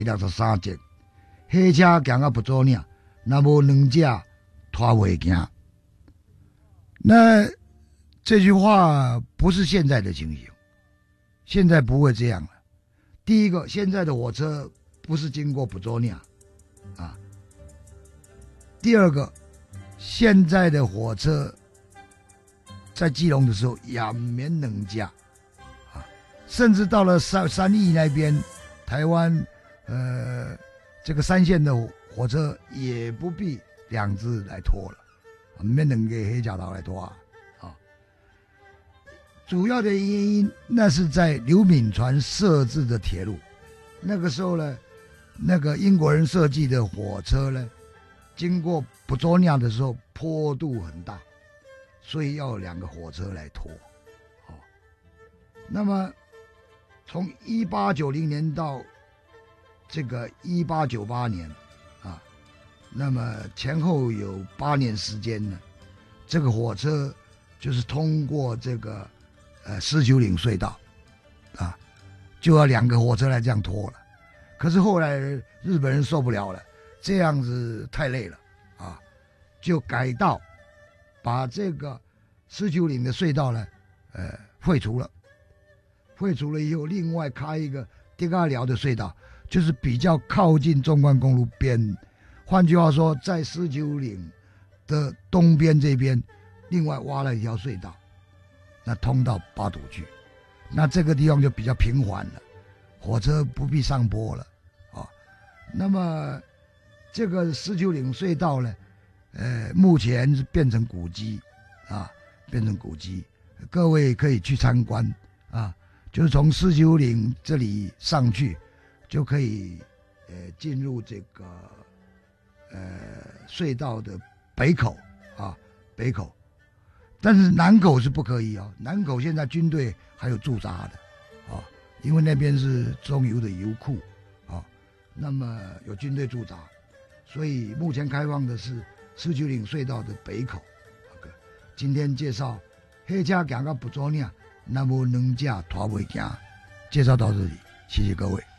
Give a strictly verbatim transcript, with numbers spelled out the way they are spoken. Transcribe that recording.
六十三节，火车行到不足领，那无两只拖袂行。那这句话不是现在的情形，现在不会这样了。第一个，现在的火车不是经过不足领啊。第二个，现在的火车在基隆的时候也免两架啊，甚至到了三三义那边，台湾呃这个三线的火车也不必两只来拖了，免两个黑脚头来拖啊。啊，主要的原因那是在刘铭传设置的铁路，那个时候呢，那个英国人设计的火车呢，经过不足领的时候坡度很大，所以要有两个火车来拖。哦，那么从一八九零年到这个一八九八年啊，那么前后有八年时间呢，这个火车就是通过这个呃狮球岭隧道啊，就要两个火车来这样拖了。可是后来日本人受不了了，这样子太累了啊，就改道把这个狮球岭的隧道呢，呃废除了。废除了以后，另外开一个迪嘎寮的隧道，就是比较靠近纵贯公路边。换句话说，在狮球岭的东边这边，另外挖了一条隧道，那通到八堵去。那这个地方就比较平缓了，火车不必上坡了啊。那么这个狮球岭隧道呢，呃，目前是变成古迹啊，变成古迹，各位可以去参观啊。就是从狮球岭这里上去，就可以呃进入这个呃隧道的北口啊，北口。但是南口是不可以哦，南口现在军队还有驻扎的啊，因为那边是中油的油库啊，那么有军队驻扎，所以目前开放的是狮球岭隧道的北口。Okay， 今天介绍火车行到不足领，那么两架拖袂行，介绍到这里，谢谢各位。